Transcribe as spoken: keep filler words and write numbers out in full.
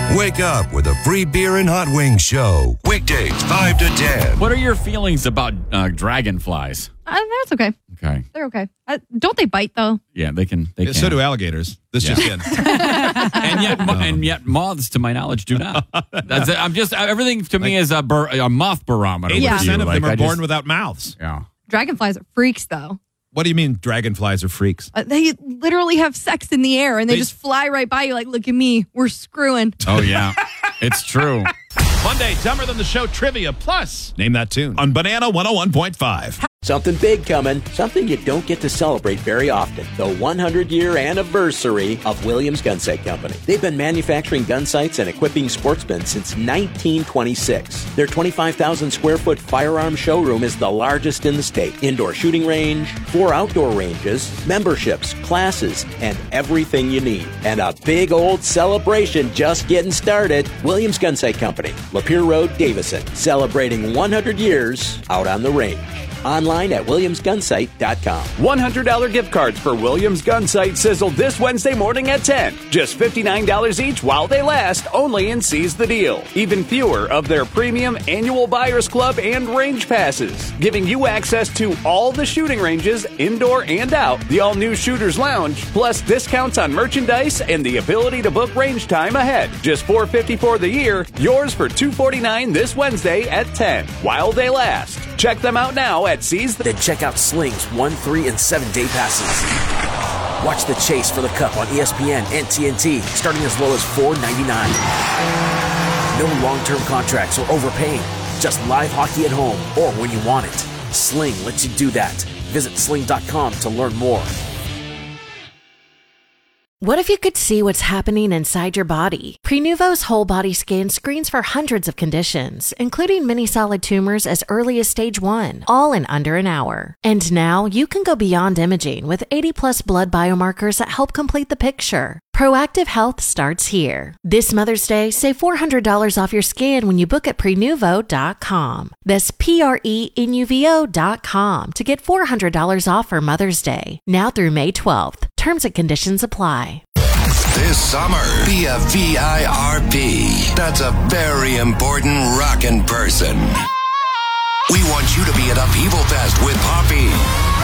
Wake up with a free beer and hot wings show. Weekdays, five to ten. What are your feelings about uh, dragonflies? Uh, that's okay. Okay. They're okay. Uh, don't they bite, though? Yeah, they can. They Yeah, can. so do alligators. This Yeah. just in. and yet, mo- and yet, moths, to my knowledge, do not. That's it. I'm just everything to me is a, bar, a moth barometer. eighty Yeah. with you. percent of Like, them are I born just- without mouths. Yeah. Dragonflies are freaks, though. What do you mean dragonflies are freaks? Uh, they literally have sex in the air, and they, They- just fly right by you like, look at me. We're screwing. Oh yeah, it's true. Monday, Dumber Than the Show Trivia Plus. Name that tune on Banana one oh one point five. Something big coming, something you don't get to celebrate very often. The one hundred year anniversary of Williams Gun Sight Company. They've been manufacturing gun sights and equipping sportsmen since nineteen twenty-six. Their twenty-five thousand square foot firearm showroom is the largest in the state. Indoor shooting range, four outdoor ranges, memberships, classes, and everything you need. And a big old celebration just getting started. Williams Gun Sight Company, Lapeer Road, Davison, celebrating one hundred years out on the range. Online at williams gun sight dot com. one hundred dollars gift cards for Williams Gun Sight sizzle this Wednesday morning at ten. Just fifty-nine dollars each while they last, only in Seize the Deal. Even fewer of their premium annual Buyers Club and range passes, giving you access to all the shooting ranges, indoor and out, the all-new Shooters Lounge, plus discounts on merchandise and the ability to book range time ahead. Just four hundred fifty dollars for the year, yours for two hundred forty-nine dollars this Wednesday at ten, while they last. Check them out now at Seize the Then check out Sling's one, three, and seven day passes. Watch the chase for the cup on E S P N and T N T, starting as low as four ninety-nine. No long-term contracts or overpaying. Just live hockey at home or when you want it. Sling lets you do that. Visit sling dot com to learn more. What if you could see what's happening inside your body? Prenuvo's whole body scan screens for hundreds of conditions, including many solid tumors as early as stage one, all in under an hour. And now you can go beyond imaging with eighty plus blood biomarkers that help complete the picture. Proactive health starts here. This Mother's Day, save four hundred dollars off your scan when you book at prenuvo dot com. That's P R E N U V O dot com to get four hundred dollars off for Mother's Day, now through May twelfth. Terms and conditions apply. This summer, be a V I R P. That's a very important rockin' person. We want you to be at Upheaval Fest with Poppy.